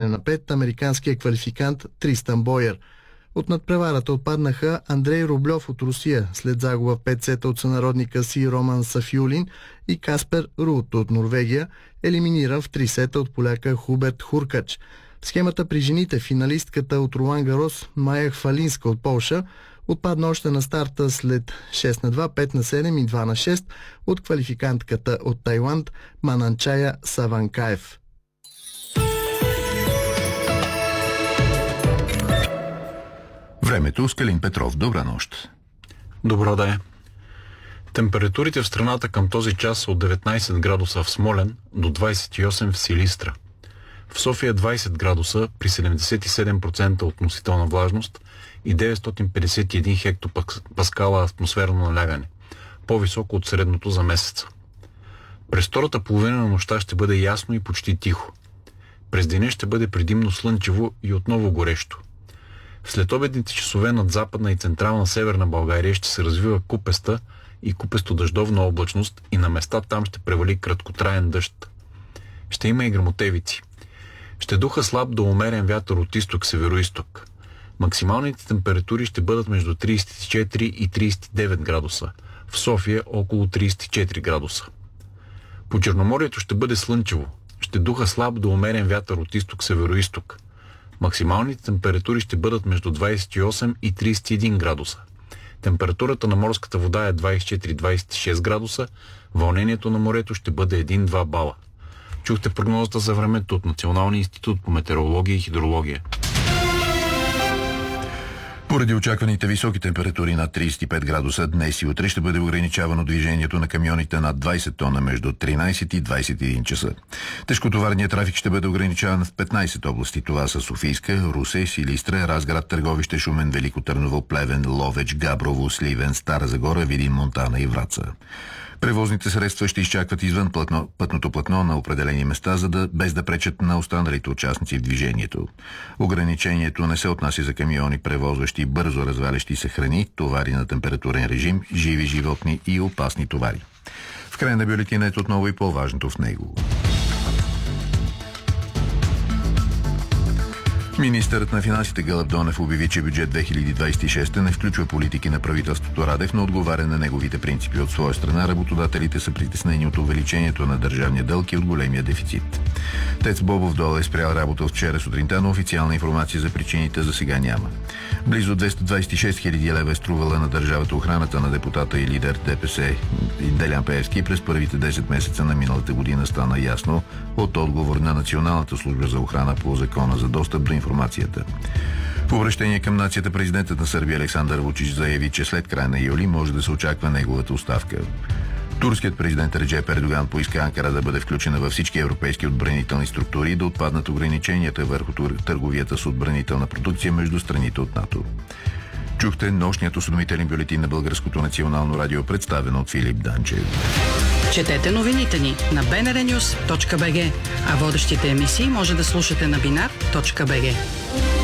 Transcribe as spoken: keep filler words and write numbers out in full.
на пет американския квалификант Тристан Бойер. От надпреварата отпаднаха Андрей Рублев от Русия след загуба в пет сета от сънародника си Роман Сафюлин и Каспер Руут от Норвегия, елиминиран в три сета от поляка Хуберт Хуркач. В схемата при жените финалистката от Ролан Гарос Майя Хвалинска от Полша отпадна още на старта след шест на два, пет на седем и два на шест от квалификантката от Тайланд Мананчая Саванкаев. Времето с Калин Петров. Добра нощ. Добро да е. Температурите в страната към този час са от деветнайсет градуса в Смолян до двайсет и осем в Силистра. В София двайсет градуса при седемдесет и седем процента относителна влажност и деветстотин петдесет и един хектопаскала атмосферно налягане, по-високо от средното за месеца. През втората половина на нощта ще бъде ясно и почти тихо. През деня ще бъде предимно слънчево и отново горещо. В следобедните часове над западна и централна северна България ще се развива купеста и купесто-дъждовна облачност и на места там ще превали краткотраен дъжд. Ще има и гръмотевици. Ще духа слаб до умерен вятър от изток-североизток. Максималните температури ще бъдат между трийсет и четири и трийсет и девет градуса. В София около трийсет и четири градуса. По Черноморието ще бъде слънчево. Ще духа слаб до умерен вятър от изток-североизток. Максималните температури ще бъдат между двайсет и осем и трийсет и един градуса. Температурата на морската вода е двайсет и четири до двайсет и шест градуса. Вълнението на морето ще бъде един-два бала. Чухте прогнозата за времето от Националния институт по метеорология и хидрология. Поради очакваните високи температури над трийсет и пет градуса, днес и утре ще бъде ограничавано движението на камионите над двайсет тона между тринайсет и двайсет и един часа. Тежкотоварният трафик ще бъде ограничаван в петнайсет области. Това са Софийска, Русе, Силистра, Разград, Търговище, Шумен, Велико Търново, Плевен, Ловеч, Габрово, Сливен, Стара Загора, Видин, Монтана и Враца. Превозните средства ще изчакват извън платно, пътното платно на определени места, за да без да пречат на останалите участници в движението. Ограничението не се отнася за камиони, превозващи бързо развалящи се храни, товари на температурен режим, живи животни и опасни товари. В края на бюлетината отново и по-важното в него. Министърът на финансите Гълъб Донев обяви, че бюджет две хиляди двайсет и шеста не включва политики на правителството Радев, но отговаря на неговите принципи. От своя страна работодателите са притеснени от увеличението на държавния дълг и от големия дефицит. ТЕЦ Бобов дол е спрял работа от вчера сутринта, но официална информация за причините за сега няма. Близо двеста двайсет и шест хиляди лева е струвала на държавата охраната на депутата и лидер ДПС Делян Пеевски през първите десет месеца на миналата година, стана ясно от отговор на Националната служба за охрана по закона за достъп до информацията. В обръщение към нацията президентът на Сърбия Александър Вучич заяви, че след края на юли може да се очаква неговата оставка. Турският президент Реджеп Ердоган поиска Анкара да бъде включена във всички европейски отбранителни структури и да отпаднат ограниченията върху търговията с отбранителна продукция между страните от НАТО. Чухте нощният осведомителен бюлетин на Българското национално радио, представен от Филип Данчев. Четете новините ни на би ен ар нюз точка би джи, а водещите емисии може да слушате на бинар точка би джи.